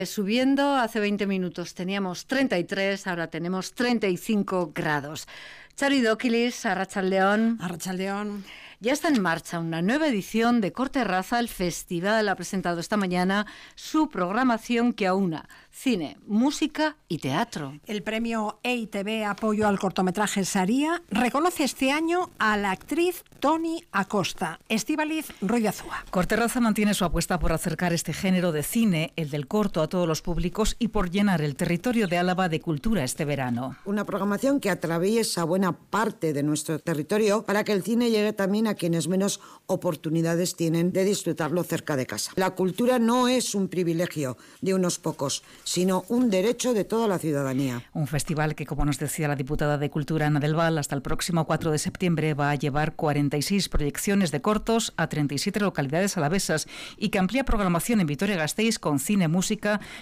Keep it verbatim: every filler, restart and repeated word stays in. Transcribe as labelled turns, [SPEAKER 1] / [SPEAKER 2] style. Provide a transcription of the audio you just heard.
[SPEAKER 1] Subiendo, hace veinte minutos teníamos treinta y tres, ahora tenemos treinta y cinco grados. Txori Dokilis, Arratsaldeon.
[SPEAKER 2] Arratsaldeon.
[SPEAKER 1] Ya está en marcha una nueva edición de Corte Raza. El festival ha presentado esta mañana su programación que aúna cine, música y teatro.
[SPEAKER 2] El premio E I T B Apoyo al Cortometraje Saría reconoce este año a la actriz Toni Acosta. Estíbaliz Ruiz de Azúa.
[SPEAKER 3] Corte Raza mantiene su apuesta por acercar este género de cine, el del corto, a todos los públicos y por llenar el territorio de Álava de cultura este verano.
[SPEAKER 4] Una programación que atraviesa buena parte de nuestro territorio para que el cine llegue también a quienes menos oportunidades tienen de disfrutarlo cerca de casa. La cultura no es un privilegio de unos pocos, sino un derecho de toda la ciudadanía.
[SPEAKER 3] Un festival que, como nos decía la diputada de Cultura Ana del Val, hasta el próximo cuatro de septiembre va a llevar cuarenta y seis proyecciones de cortos a treinta y siete localidades alavesas y que amplía programación en Vitoria-Gasteiz con cine, música